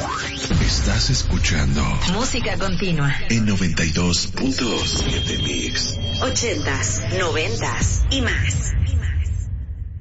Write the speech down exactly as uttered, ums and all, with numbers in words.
Estás escuchando Música Continua en noventa y dos punto siete Mix. Ochentas, noventas y más. Y más.